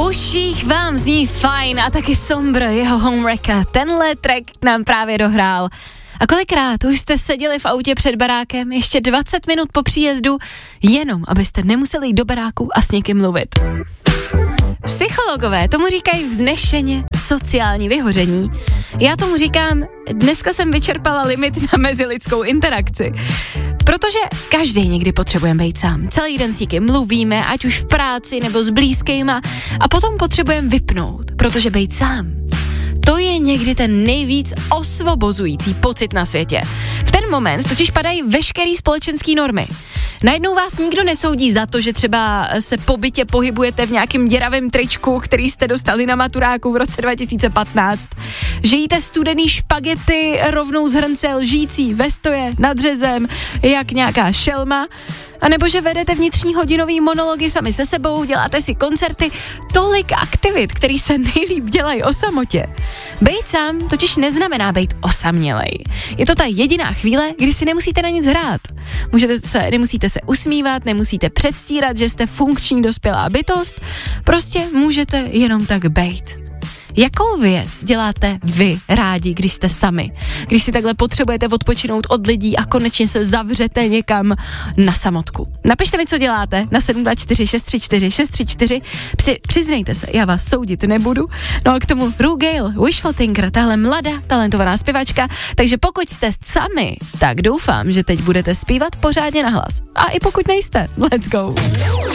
uších vám zní fajn a taky Sombr, jeho Homewrecker. Tenhle track nám právě dohrál. A kolikrát už jste seděli v autě před barákem ještě 20 minut po příjezdu, jenom abyste nemuseli jít do baráku a s někým mluvit. Psychologové tomu říkají vznešeně sociální vyhoření. Já tomu říkám, dneska jsem vyčerpala limit na mezilidskou interakci. Protože každý někdy potřebujeme být sám. Celý den s někým mluvíme, ať už v práci nebo s blízkýma, a potom potřebujeme vypnout, protože být sám, to je někdy ten nejvíc osvobozující pocit na světě. V ten moment totiž padají veškerý společenský normy. Najednou vás nikdo nesoudí za to, že třeba se po bytě pohybujete v nějakém děravém tričku, který jste dostali na maturáku v roce 2015. Že jíte studený špagety rovnou z hrnce lžící ve stoje nad řezem, jak nějaká šelma. A nebo že vedete vnitřní hodinový monology sami se sebou, děláte si koncerty, tolik aktivit, který se nejlíp dělají o samotě. Bejt sám totiž neznamená bejt osamělej. Je to ta jediná chvíle, kdy si nemusíte na nic hrát. Nemusíte se usmívat, nemusíte předstírat, že jste funkční dospělá bytost, prostě můžete jenom tak bejt. Jakou věc děláte vy rádi, když jste sami? Když si takhle potřebujete odpočinout od lidí a konečně se zavřete někam na samotku. Napište mi, co děláte na 724 634 634. Přiznejte se, já vás soudit nebudu. No a k tomu Ru Gale, Wishful Thinker, tahle mladá, talentovaná zpěvačka. Takže pokud jste sami, tak doufám, že teď budete zpívat pořádně nahlas. A i pokud nejste, let's go.